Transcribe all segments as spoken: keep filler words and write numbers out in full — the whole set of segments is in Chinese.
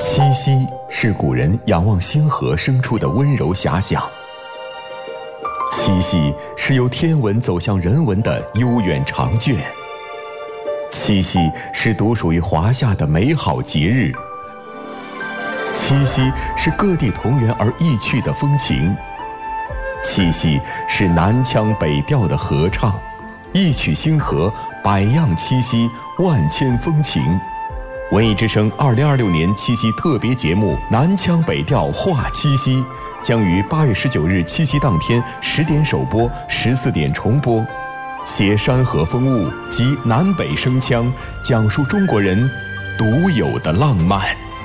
七夕是古人仰望星河生出的温柔遐想，七夕是由天文走向人文的悠远长卷，七夕是独属于华夏的美好节日，七夕是各地同源而异趣的风情，七夕是南腔北调的合唱，一曲星河，百样七夕，万千风情。文艺之声二零二六年七夕特别节目《南腔北调话七夕》将于八月十九日七夕当天十点首播，十四点重播。携山河风物及南北声腔，讲述中国人独有的浪漫。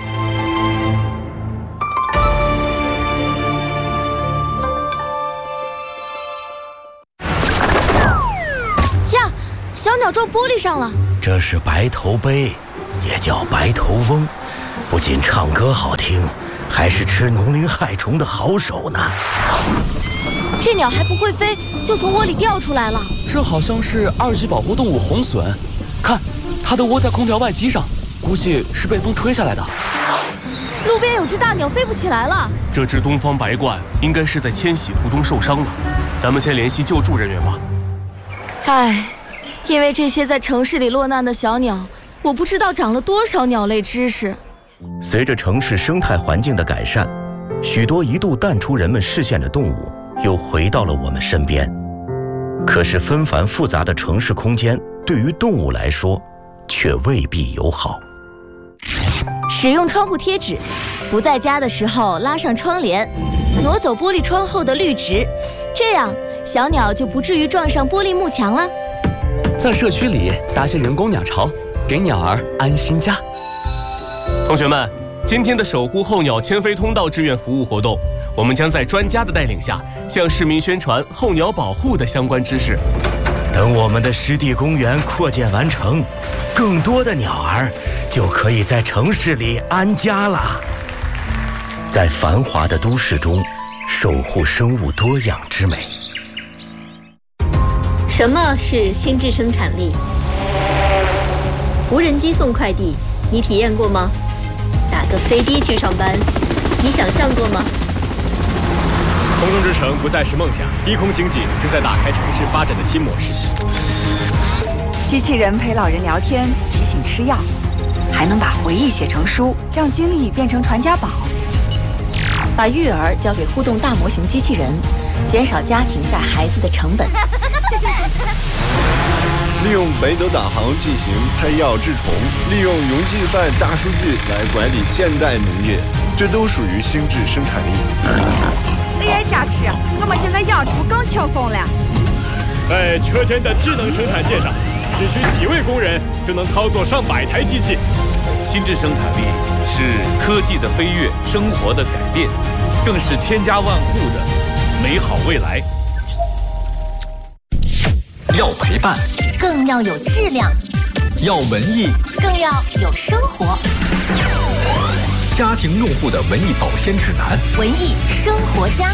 呀，小鸟撞玻璃上了。 这是白头鹎，也叫白头翁，不仅唱歌好听，还是吃农林害虫的好手呢。 这鸟还不会飞，就从窝里掉出来了。 这好像是二级保护动物红隼，看，它都窝在空调外机上，估计是被风吹下来的。 路边有只大鸟飞不起来了。 这只东方白鹳应该是在迁徙途中受伤了，咱们先联系救助人员吧。 唉，因为这些在城市里落难的小鸟，我不知道长了多少鸟类知识。 随着城市生态环境的改善，许多一度淡出人们视线的动物又回到了我们身边。可是纷繁复杂的城市空间对于动物来说却未必友好。 使用窗户贴纸，不在家的时候拉上窗帘，挪走玻璃窗后的绿植，这样小鸟就不至于撞上玻璃幕墙了。 在社区里搭些人工鸟巢，给鸟儿安心家。 同学们，今天的守护候鸟迁飞通道志愿服务活动，我们将在专家的带领下，向市民宣传候鸟保护的相关知识。 等我们的湿地公园扩建完成，更多的鸟儿就可以在城市里安家了。在繁华的都市中，守护生物多样之美。 什么是心智生产力？无人机送快递，你体验过吗？打个飞的去上班，你想象过吗？ 空中之城不再是梦想，低空经济正在打开城市发展的新模式。 机器人陪老人聊天，提醒吃药，还能把回忆写成书，让经历变成传家宝。 把育儿交给互动大模型机器人，减少家庭带孩子的成本。 利用北斗导航进行配药治虫，利用云计算大数据来管理现代农业，这都属于心智生产力。 A I 加持，我们现在养猪更轻松了。 在车间的智能生产线上，只需几位工人就能操作上百台机器。 心智生产力是科技的飞跃，生活的改变，更是千家万户的美好未来。 要陪伴， 更要有质量； 要文艺， 更要有生活。 家庭用户的文艺保鲜指南， 文艺生活家。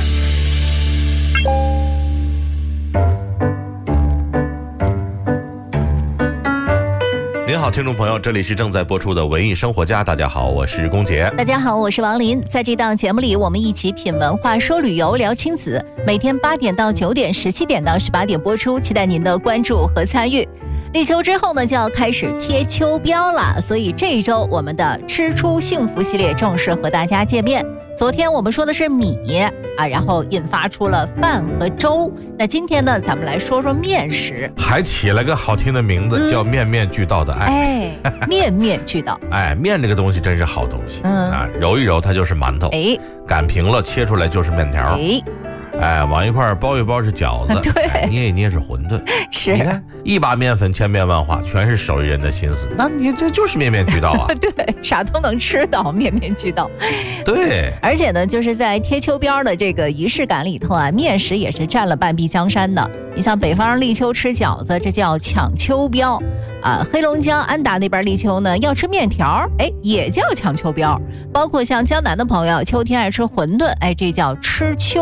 您好，听众朋友，这里是正在播出的文艺生活家。大家好，我是龚杰。 大家好，我是王林。在这档节目里，我们一起品文化、说旅游、聊亲子。每天八点到九点，十七点到十八点播出，期待您的关注和参与。立秋之后呢，就要开始贴秋膘了，所以这一周我们的吃出幸福系列正式和大家见面。昨天我们说的是米啊，然后引发出了饭和粥。那今天呢，咱们来说说面食， 还起了个好听的名字，嗯、叫面面俱到的爱。 哎，面面俱到。 哎，面这个东西真是好东西。 嗯啊，揉一揉它就是馒头。 哎， 擀平了切出来就是面条。 哎。 哎，往一块包一包是饺子， 对、 哎，捏一捏是馄饨。 是， 你看一把面粉千变万化，全是手艺人的心思。那你这就是面面俱到啊！ 对，啥都能吃到，面面俱到。 对， 而且呢，就是在贴秋膘的这个仪式感里头啊，面食也是占了半壁江山的。你像北方立秋吃饺子，这叫抢秋膘啊；黑龙江安达那边立秋呢，要吃面条，哎，也叫抢秋膘。包括像江南的朋友，秋天爱吃馄饨，哎，这叫吃秋。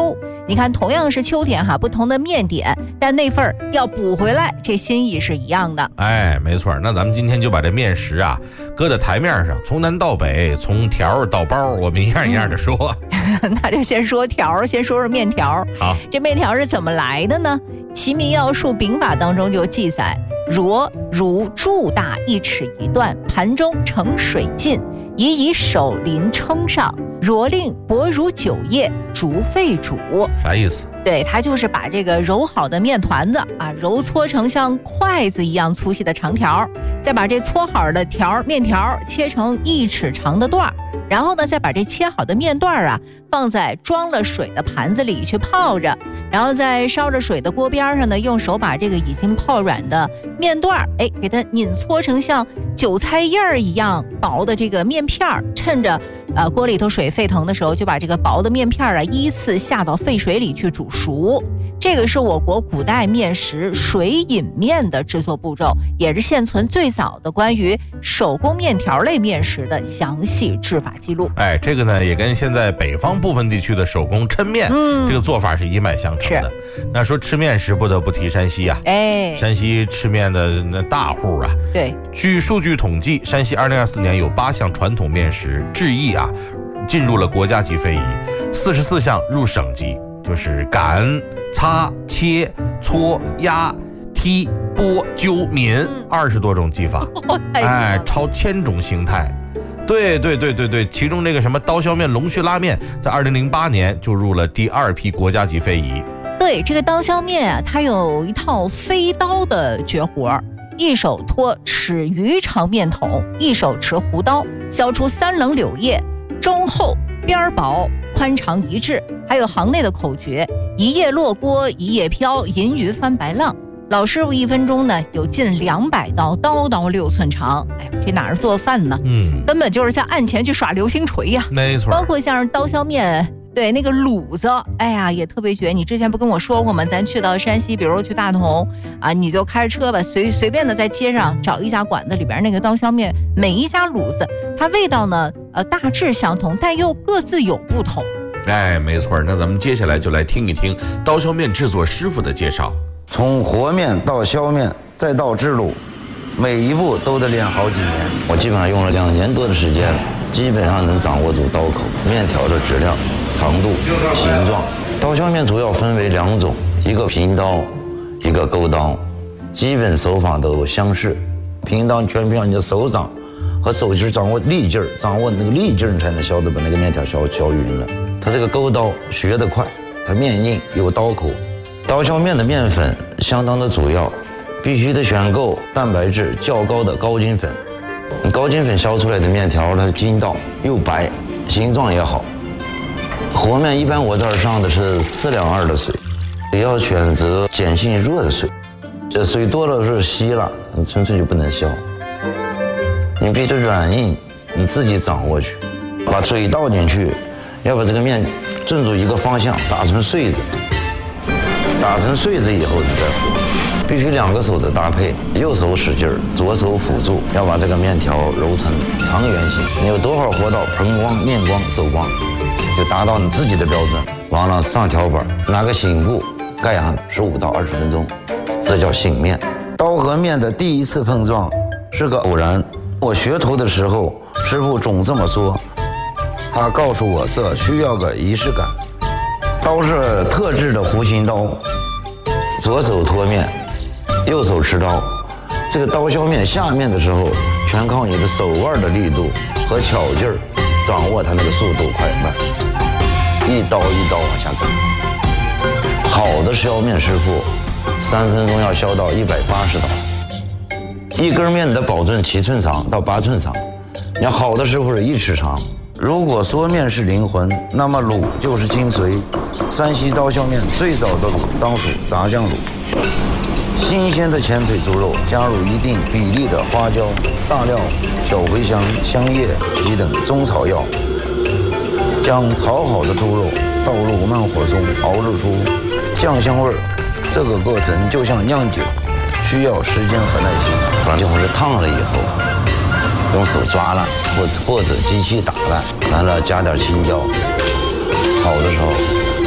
你看，同样是秋天哈，不同的面点，但那份儿要补回来，这心意是一样的。 哎，没错。那咱们今天就把这面食啊搁在台面上，从南到北，从条到包，我们一样一样的说。 嗯、那就先说条，先说说面条。 好， 这面条是怎么来的呢？《齐民要术丙法》当中就记载：箩如柱大一尺一段，盘中盛水尽，宜以手临称上。箩令薄如酒液，逐沸煮。 啥意思？ 对，它就是把这个揉好的面团子啊，揉搓成像筷子一样粗细的长条，再把这搓好的条面条切成一尺长的段儿，然后呢，再把这切好的面段啊放在装了水的盘子里去泡着，然后在烧着水的锅边上呢，用手把这个已经泡软的面段哎，给它碾搓成像韭菜叶儿一样薄的这个面片儿，趁着呃锅里头水沸腾的时候，就把这个薄的面片啊依次下到沸水里去煮熟。这个是我国古代面食水饮面的制作步骤，也是现存最早的关于手工面条类面食的详细制法记录。 哎，这个呢也跟现在北方部分地区的手工抻面、嗯、这个做法是一脉相承的。那说吃面食，不得不提山西啊。哎，山西吃面的那大户啊。 对， 据数据统计，山西二零二四年有八项传统面食制意啊进入了国家级非遗，四十四项入省级。就是擀、擦、切、搓、压、剔、剥、揪、抿，二十多种技法，哎，超千种形态。对对对对对，其中这个什么刀削面、龙须拉面，在二零零八年就入了第二批国家级非遗。 对，这个刀削面啊，它有一套飞刀的绝活，一手托尺余长面筒，一手持弧刀，削出三棱柳叶，中厚边薄，宽长一致。还有行内的口诀：一叶落锅一叶飘，银鱼翻白浪。老师傅一分钟呢有近两百刀，刀刀六寸长。哎，这哪是做饭呢？嗯，根本就是在案前去耍流星锤呀、啊。 没错， 包括像是刀削面，对那个卤子，哎呀也特别绝。你之前不跟我说过吗？咱去到山西，比如去大同啊，你就开着车吧，随随便的在街上找一家馆子里边那个刀削面，每一家卤子它味道呢呃大致相同，但又各自有不同。 哎，没错，那咱们接下来就来听一听刀削面制作师傅的介绍。 从和面到削面再到制卤，每一步都得练好几年。我基本上用了两年多的时间，基本上能掌握住刀口、面条的质量、长度、形状。刀削面主要分为两种，一个平刀，一个钩刀，基本手法都相似。平刀全凭你的手掌和手劲掌握力劲儿，掌握那个力劲儿，你才能削的把那个面条削削匀了。它这个钩刀学得快，它面硬有刀口。刀削面的面粉相当的主要，必须得选购蛋白质较高的高筋粉。高筋粉削出来的面条，它筋道又白，形状也好。和面一般我这儿上的是四两二的水，也要选择碱性弱的水。这水多了是稀了，你纯粹就不能削。你必须软硬你自己掌握去，把水倒进去。要把这个面顺住一个方向打成穗子，打成穗子以后你再和，必须两个手的搭配，右手使劲儿，左手辅助，要把这个面条揉成长圆形。你有多少活到盆光、面光、手光，就达到你自己的标准。完了上条板，拿个醒布盖上十五到二十分钟，这叫醒面。刀和面的第一次碰撞是个偶然，我学徒的时候，师傅总这么说。他告诉我，这需要个仪式感。刀是特制的弧形刀，左手托面，右手持刀。这个刀削面下面的时候，全靠你的手腕的力度和巧劲儿，掌握它那个速度快慢，一刀一刀往下干。好的削面师傅，三分钟要削到一百八十刀。一根面的保证七寸长到八寸长，你要好的师傅是一尺长。如果说面是灵魂，那么卤就是精髓。山西刀削面最早的卤当属炸酱卤，新鲜的前腿猪肉加入一定比例的花椒、大料、小茴香、香叶、皮等中草药，将炒好的猪肉倒入慢火中熬制出酱香味儿。这个过程就像酿酒，需要时间和耐心。把西红柿烫了以后，用手抓烂，或或者机器打烂，完了加点青椒，炒的时候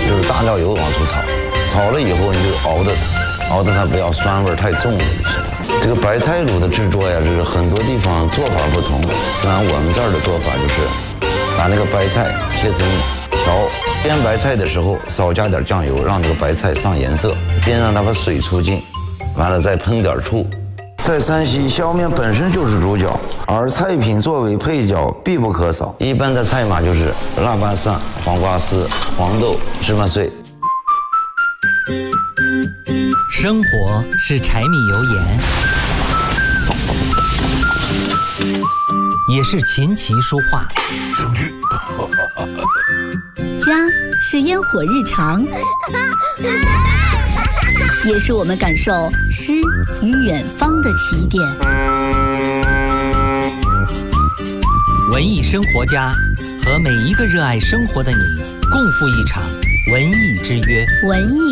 就是大料油往出炒，炒了以后你就熬的它，熬的它不要酸味太重了就行了。这个白菜卤的制作呀，就是很多地方做法不同。按我们这儿的做法就是，把那个白菜切成条，煸白菜的时候少加点酱油，让这个白菜上颜色，边让它把水出尽，完了再喷点醋。在山西，削面本身就是主角，而菜品作为配角必不可少。一般的菜码就是腊八蒜、黄瓜丝、黄豆、芝麻碎。 生活是柴米油盐，也是琴棋书画。 家是烟火日常，也是我们感受诗与远方的起点。 文艺生活家和每一个热爱生活的你，共赴一场文艺之约。 文艺